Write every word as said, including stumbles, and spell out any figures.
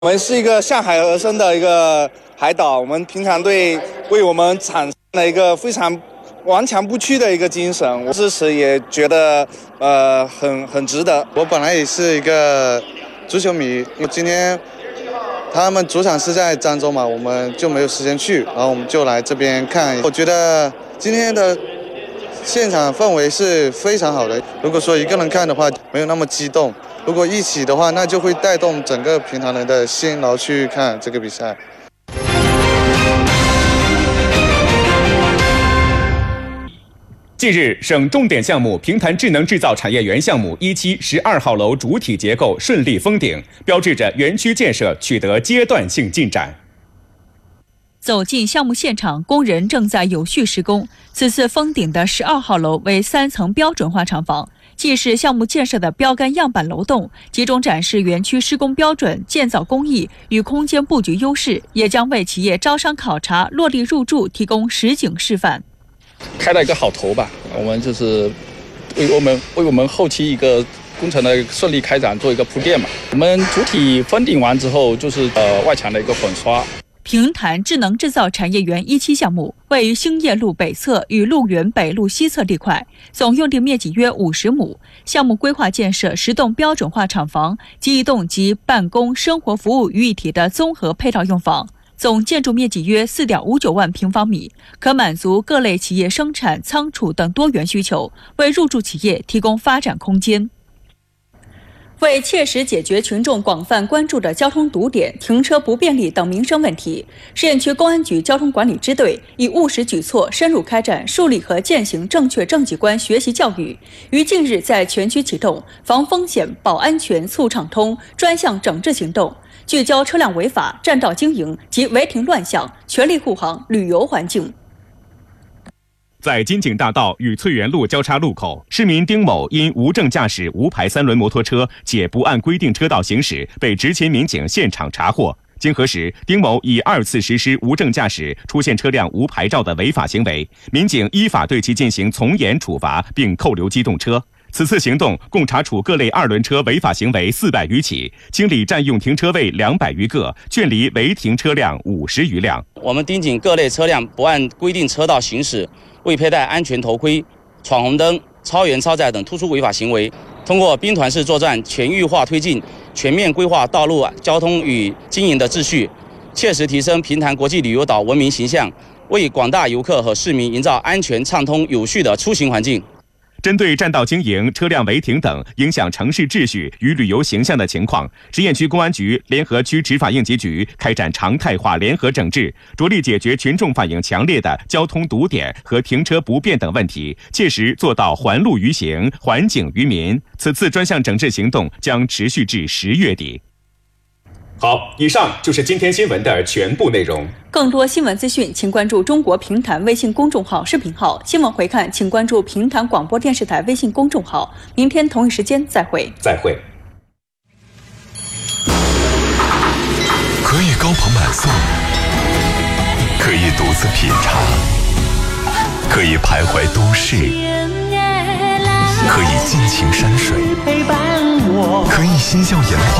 我们是一个向海而生的一个海岛，我们平常队为我们产生了一个非常顽强不屈的一个精神，我支持也觉得呃很很值得。 我本来也是一个足球迷，今天他们主场是在漳州嘛，我们就没有时间去，然后我们就来这边看。我觉得今天的现场氛围是非常好的。如果说一个人看的话，没有那么激动。如果一起的话，那就会带动整个平潭人的心，然后去看这个比赛。 近日，省重点项目平潭智能制造产业园项目一期十二号楼主体结构顺利封顶，标志着园区建设取得阶段性进展。 走进项目现场，工人正在有序施工。此次封顶的十二号楼为三层标准化厂房，既是项目建设的标杆样板楼栋，集中展示园区施工标准、建造工艺与空间布局优势，也将为企业招商考察、落地入驻提供实景示范。 开了一个好头吧，我们就是为我们为我们后期一个工程的顺利开展做一个铺垫嘛。我们主体封顶完之后，就是呃外墙的一个粉刷。 平潭智能制造产业园一期项目位于兴业路北侧与路园北路西侧地块，总用地面积约五十亩。项目规划建设十栋标准化厂房及一栋集办公、生活服务于一体的综合配套用房，总建筑面积约 四点五九万平方米，可满足各类企业生产、仓储等多元需求，为入驻企业提供发展空间。为切实解决群众广泛关注的交通堵点、停车不便利等民生问题，实验区公安局交通管理支队以务实举措深入开展树立和践行正确政绩观学习教育，于近日在全区启动防风险、保安全、促畅通专项整治行动，聚焦车辆违法、占道经营及违停乱象，全力护航旅游环境。 在金井大道与翠园路交叉路口，市民丁某因无证驾驶无牌三轮摩托车且不按规定车道行驶，被执勤民警现场查获。经核实，丁某已二次实施无证驾驶、出现车辆无牌照的违法行为，民警依法对其进行从严处罚，并扣留机动车。此次行动共查处各类二轮车违法行为四百余起，清理占用停车位两百余个，劝离违停车辆五十余辆。 我们盯紧各类车辆不按规定车道行驶、未佩戴安全头盔、闯红灯、超员超载等突出违法行为，通过兵团式作战，全域化推进全面规划道路交通与经营的秩序，切实提升平潭国际旅游岛文明形象，为广大游客和市民营造安全畅通有序的出行环境。 针对占道经营、车辆违停等影响城市秩序与旅游形象的情况，实验区公安局联合区执法应急局开展常态化联合整治，着力解决群众反映强烈的交通堵点和停车不便等问题，切实做到还路于行、还景于民。此次专项整治行动将持续至十月底。好，以上就是今天新闻的全部内容。 更多新闻资讯，请关注中国平潭微信公众号、视频号。新闻回看，请关注平潭广播电视台微信公众号。明天同一时间再会。 再会。 可以高朋满送，可以独自品尝，可以徘徊都市，可以尽情山水，可以嬉笑颜画。